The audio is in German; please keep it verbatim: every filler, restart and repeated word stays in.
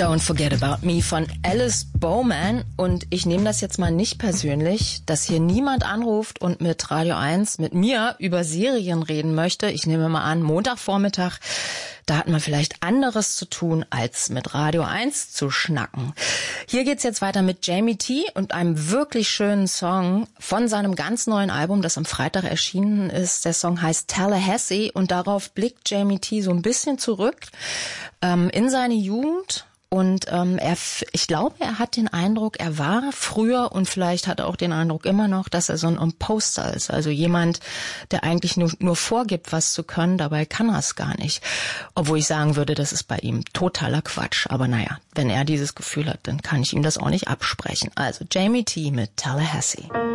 Don't Forget About Me von Alice Bowman. Und ich nehme das jetzt mal nicht persönlich, dass hier niemand anruft und mit Radio eins, mit mir über Serien reden möchte. Ich nehme mal an, Montagvormittag, da hat man vielleicht anderes zu tun, als mit Radio eins zu schnacken. Hier geht's jetzt weiter mit Jamie T. und einem wirklich schönen Song von seinem ganz neuen Album, das am Freitag erschienen ist. Der Song heißt Tallahassee und darauf blickt Jamie T. so ein bisschen zurück ähm, in seine Jugend. Und ähm, er, ich glaube, er hat den Eindruck, er war früher und vielleicht hat er auch den Eindruck immer noch, dass er so ein Imposter ist. Also jemand, der eigentlich nur, nur vorgibt, was zu können, dabei kann er es gar nicht. Obwohl ich sagen würde, das ist bei ihm totaler Quatsch. Aber naja, wenn er dieses Gefühl hat, dann kann ich ihm das auch nicht absprechen. Also Jamie T. mit Tallahassee.